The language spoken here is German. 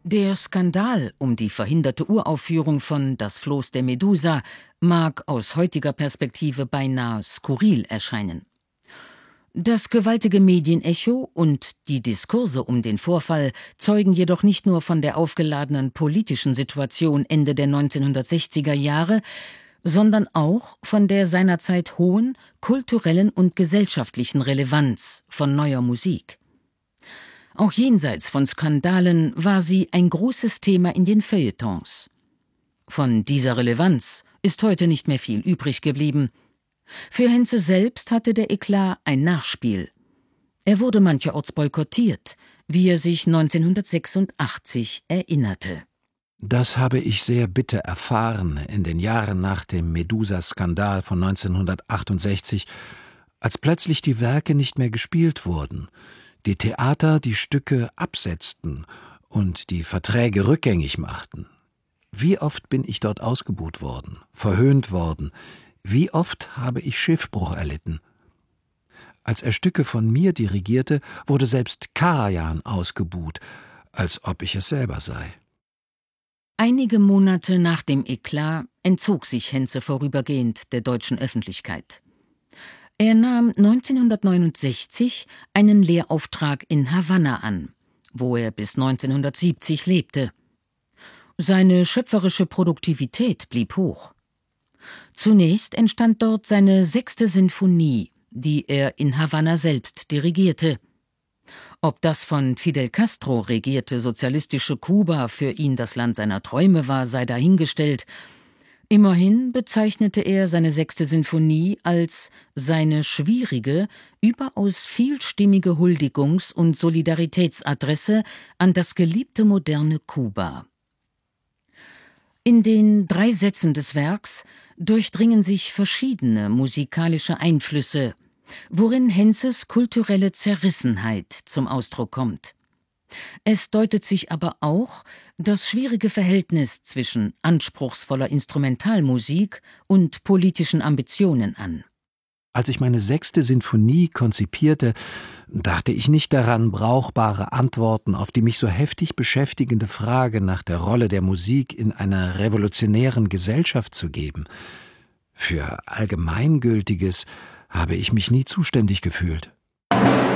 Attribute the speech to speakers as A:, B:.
A: Der Skandal um die verhinderte Uraufführung von Das Floß der Medusa mag aus heutiger Perspektive beinahe skurril erscheinen. Das gewaltige Medienecho und die Diskurse um den Vorfall zeugen jedoch nicht nur von der aufgeladenen politischen Situation Ende der 1960er Jahre, sondern auch von der seinerzeit hohen kulturellen und gesellschaftlichen Relevanz von neuer Musik. Auch jenseits von Skandalen war sie ein großes Thema in den Feuilletons. Von dieser Relevanz ist heute nicht mehr viel übrig geblieben. Für Henze selbst hatte der Eklat ein Nachspiel. Er wurde mancherorts boykottiert, wie er sich 1986 erinnerte.
B: Das habe ich sehr bitter erfahren in den Jahren nach dem Medusa-Skandal von 1968, als plötzlich die Werke nicht mehr gespielt wurden, die Theater die Stücke absetzten und die Verträge rückgängig machten. Wie oft bin ich dort ausgebuht worden, verhöhnt worden, wie oft habe ich Schiffbruch erlitten. Als er Stücke von mir dirigierte, wurde selbst Karajan ausgebuht, als ob ich es selber sei.
A: Einige Monate nach dem Eklat entzog sich Henze vorübergehend der deutschen Öffentlichkeit. Er nahm 1969 einen Lehrauftrag in Havanna an, wo er bis 1970 lebte. Seine schöpferische Produktivität blieb hoch. Zunächst entstand dort seine 6. Sinfonie, die er in Havanna selbst dirigierte. Ob das von Fidel Castro regierte sozialistische Kuba für ihn das Land seiner Träume war, sei dahingestellt. Immerhin bezeichnete er seine 6. Sinfonie als seine schwierige, überaus vielstimmige Huldigungs- und Solidaritätsadresse an das geliebte moderne Kuba. In den 3 Sätzen des Werks durchdringen sich verschiedene musikalische Einflüsse, worin Henzes kulturelle Zerrissenheit zum Ausdruck kommt. Es deutet sich aber auch das schwierige Verhältnis zwischen anspruchsvoller Instrumentalmusik und politischen Ambitionen an.
B: Als ich meine 6. Sinfonie konzipierte, dachte ich nicht daran, brauchbare Antworten auf die mich so heftig beschäftigende Frage nach der Rolle der Musik in einer revolutionären Gesellschaft zu geben. Für Allgemeingültiges habe ich mich nie zuständig gefühlt.